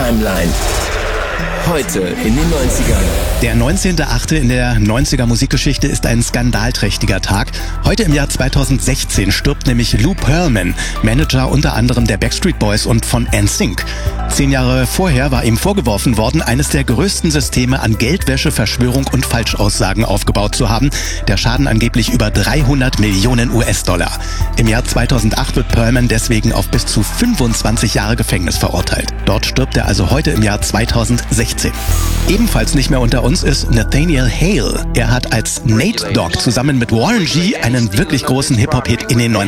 Timeline. Heute in den 90ern. Der 19.8. in der 90er Musikgeschichte ist ein skandalträchtiger Tag. Heute im Jahr 2016 stirbt nämlich Lou Pearlman, Manager unter anderem der Backstreet Boys und von NSYNC. 10 Jahre vorher war ihm vorgeworfen worden, eines der größten Systeme an Geldwäsche, Verschwörung und Falschaussagen aufgebaut zu haben. Der Schaden angeblich über 300 Millionen US-Dollar. Im Jahr 2008 wird Pearlman deswegen auf bis zu 25 Jahre Gefängnis verurteilt. Dort stirbt er also heute im Jahr 2016. Ebenfalls nicht mehr unter uns ist Nathaniel Hale. Er hat als Nate Dogg zusammen mit Warren G einen wirklich großen Hip-Hop-Hit in den